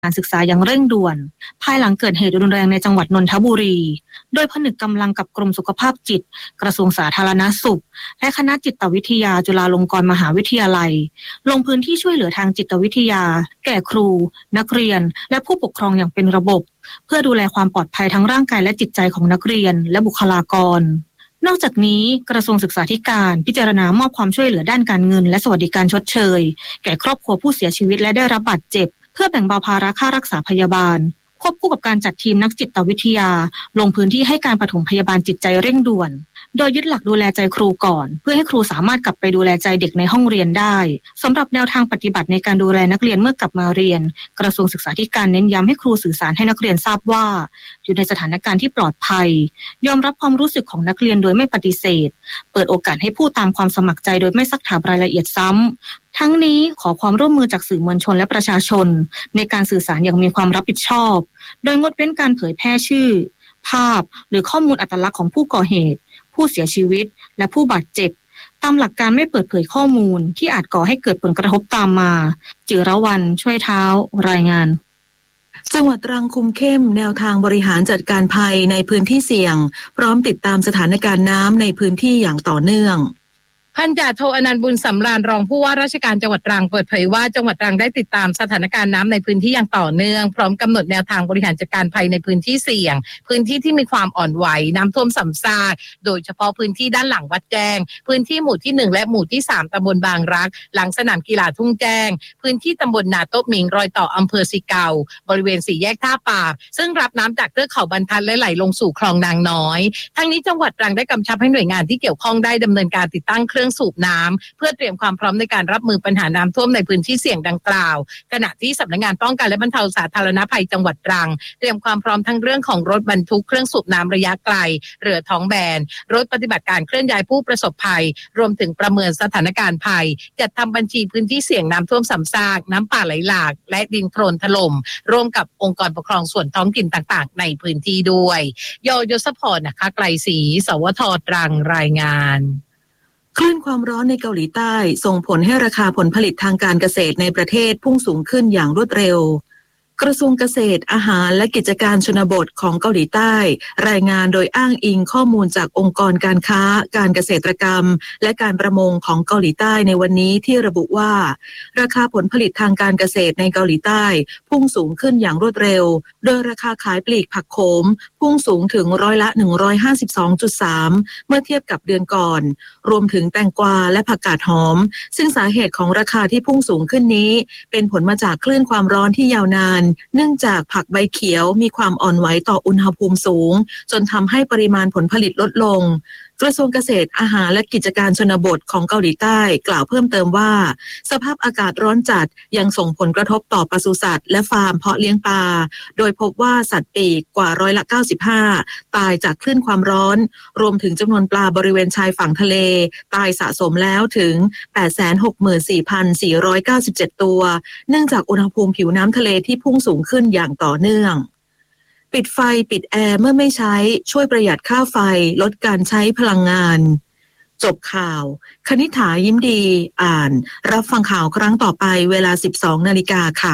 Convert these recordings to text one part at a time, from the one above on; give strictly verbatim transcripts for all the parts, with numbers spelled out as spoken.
การศึกษาอย่างเร่งด่วนภายหลังเกิดเหตุรุนแรงในจังหวัดนนทบุรีโดยผนึกกำลังกับกรมสุขภาพจิตกระทรวงสาธารณสุขและคณะจิตวิทยาจุฬาลงกรณ์มหาวิทยาลัยลงพื้นที่ช่วยเหลือทางจิตวิทยาแก่ครูนักเรียนและผู้ปกครองอย่างเป็นระบบเพื่อดูแลความปลอดภัยทั้งร่างกายและจิตใจของนักเรียนและบุคลากรนอกจากนี้กระทรวงศึกษาธิการพิจารณามอบความช่วยเหลือด้านการเงินและสวัสดิการชดเชยแก่ครอบครัวผู้เสียชีวิตและได้รับบาดเจ็บเพื่อแบ่งเบาภาระค่ารักษาพยาบาลควบคู่กับการจัดทีมนักจิตวิทยาลงพื้นที่ให้การปฐมพยาบาลจิตใจเร่งด่วนโดยยึดหลักดูแลใจครูก่อนเพื่อให้ครูสามารถกลับไปดูแลใจเด็กในห้องเรียนได้สำหรับแนวทางปฏิบัติในการดูแลนักเรียนเมื่อกลับมาเรียนกระทรวงศึกษาธิการเน้นย้ำให้ครูสื่อสารให้นักเรียนทราบว่าอยู่ในสถานการณ์ที่ปลอดภัยยอมรับความรู้สึกของนักเรียนโดยไม่ปฏิเสธเปิดโอกาสให้พูดตามความสมัครใจโดยไม่ซักถามรายละเอียดซ้ำทั้งนี้ขอความร่วมมือจากสื่อมวลชนและประชาชนในการสื่อสารอย่างมีความรับผิดชอบโดยงดเว้นการเผยแพร่ชื่อภาพหรือข้อมูลอัตลักษณ์ของผู้ก่อเหตุผู้เสียชีวิตและผู้บาดเจ็บตามหลักการไม่เปิดเผยข้อมูลที่อาจก่อให้เกิดผลกระทบตามมาจิรวรรณช่วยเท้ารายงานจังหวัดตรังคุมเข้มแนวทางบริหารจัดการภัยในพื้นที่เสี่ยงพร้อมติดตามสถานการณ์น้ำในพื้นที่อย่างต่อเนื่องพันจ่าโทอนันต์บุญสำราญรองผู้ว่าราชการจังหวัดตรังเปิดเผยว่าจังหวัดตรังได้ติดตามสถานการณ์น้ำในพื้นที่อย่างต่อเนื่องพร้อมกำหนดแนวทางบริหารจัดการภัยในพื้นที่เสี่ยงพื้นที่ที่มีความอ่อนไหวน้ำท่วมซ้ำซากโดยเฉพาะพื้นที่ด้านหลังวัดแจ้งพื้นที่หมู่ที่หนึ่งและหมู่ที่สามตำบลบางรักหลังสนามกีฬาทุ่งแจ้งพื้นที่ตำบลนาโต๊ะหมิงรอยต่ออำเภอสิเกาบริเวณสี่แยกท่าปากซึ่งรับน้ำจากเทือกเขาบรรทัดและไหลลงสู่คลองนางน้อยทั้งนี้จังหวัดตรังได้กำชับให้หน่วยงานที่เกี่ยวข้องได้ดำเนินการติดตั้งเครื่องสูบน้ำเพื่อเตรียมความพร้อมในการรับมือปัญหาน้ำท่วมในพื้นที่เสี่ยงดังกล่าวขณะที่สำนักงานป้องกันและบรรเทาสาธารณภัยจังหวัดตรังเตรียมความพร้อมทั้งเรื่องของรถบรรทุกเครื่องสูบน้ำระยะไกลเรือท้องแบนรถปฏิบัติการเคลื่อนย้ายผู้ประสบภัยรวมถึงประเมินสถานการณ์ภัยจัดทำบัญชีพื้นที่เสี่ยงน้ำท่วมซ้ำซากน้ำป่าไหลหลากและดินโคลนถล่มร่วมกับองค์กรปกครองส่วนท้องถิ่นต่างๆในพื้นที่ด้วยยยศพรนะคะไกลศรีสวทตรังรายงานคลื่นความร้อนในเกาหลีใต้ส่งผลให้ราคาผลผลิตทางการเกษตรในประเทศพุ่งสูงขึ้นอย่างรวดเร็วกระทรวงเกษตรอาหารและกิจการชนบทของเกาหลีใต้รายงานโดยอ้างอิงข้อมูลจากองค์กรการค้าการเกษตรกรรมและการประมงของเกาหลีใต้ในวันนี้ที่ระบุว่าราคาผลผลิตทางการเกษตรในเกาหลีใต้พุ่งสูงขึ้นอย่างรวดเร็วโดยราคาขายปลีกผักโขมพุ่งสูงถึงร้อยละ หนึ่งร้อยห้าสิบสองจุดสาม เมื่อเทียบกับเดือนก่อนรวมถึงแตงกวาและผักกาดหอมซึ่งสาเหตุของราคาที่พุ่งสูงขึ้นนี้เป็นผลมาจากคลื่นความร้อนที่ยาวนานเนื่องจากผักใบเขียวมีความอ่อนไหวต่ออุณหภูมิสูงจนทำให้ปริมาณผลผลิตลดลงกระทรวงเกษตรอาหารและกิจการชนบทของเกาหลีใต้กล่าวเพิ่มเติมว่าสภาพอากาศร้อนจัดยังส่งผลกระทบต่อปศุสัตว์และฟาร์มเพาะเลี้ยงปลาโดยพบว่าสัตว์ปีกกว่าร้อยละเก้าสิบห้าตายจากคลื่นความร้อนรวมถึงจำนวนปลาบริเวณชายฝั่งทะเลตายสะสมแล้วถึง แปดแสนหกหมื่นสี่พันสี่ร้อยเก้าสิบเจ็ด ตัวเนื่องจากอุณหภูมิผิวน้ำทะเลที่พุ่งสูงขึ้นอย่างต่อเนื่องปิดไฟปิดแอร์เมื่อไม่ใช้ช่วยประหยัดค่าไฟลดการใช้พลังงานจบข่าวคณิษฐายิ้มดีอ่านรับฟังข่าวครั้งต่อไปเวลา สิบสองนาฬิกา ค่ะ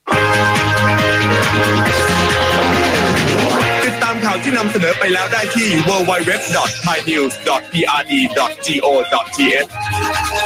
ติดตามข่าวที่นำเสนอไปแล้วได้ที่ ดับเบิลยู ดับเบิลยู ดับเบิลยู ดอท ไทยนิวส์ ดอท พี อาร์ ดี ดอท โก ดอท ที เอช